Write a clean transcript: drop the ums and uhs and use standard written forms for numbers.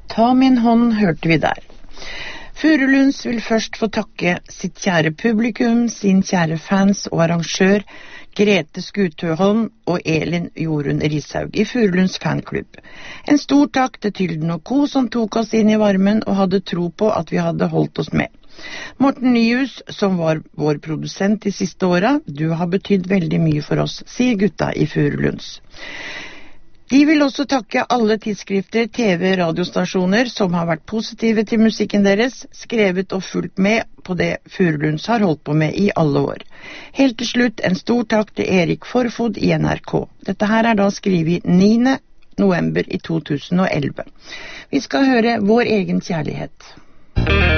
Ta min hånd hørte vi der. Furulunds vil først få takke sitt kjære publikum, sin kjære fans og arrangør Grete Skutøholm og Elin Jorunn Rishaug i Furulunds fanklubb. En stor takk til Tylden og Co. som tok oss inn i varmen og hadde tro på at vi hadde holdt oss med. Morten Nyhus, som var vår produsent de siste åra, du har betydd veldig mye for oss, sier gutta i Furulunds. De vil også takke alle tidsskrifter, TV, radiostasjoner som har vært positive til musikken deres, skrevet og fulgt med på det Furulunds har holdt på med i alle år. Helt til slutt en stor takk til Erik Forfod i NRK. Dette her er da skrevet 9. november i 2011. Vi skal høre Vår egen kjærlighet.